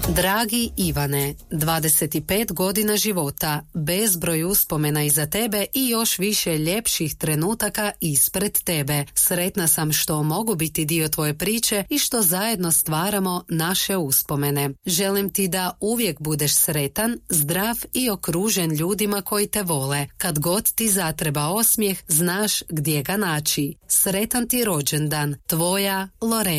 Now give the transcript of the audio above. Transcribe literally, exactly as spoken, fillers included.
Dragi Ivane, dvadeset pet godina života, bezbroj uspomena iza tebe i još više ljepših trenutaka ispred tebe. Sretna sam što mogu biti dio tvoje priče i što zajedno stvaramo naše uspomene. Želim ti da uvijek budeš sretan, zdrav i okružen ljudima koji te vole. Kad god ti zatreba osmijeh, znaš gdje ga naći. Sretan ti rođendan, tvoja Lorena.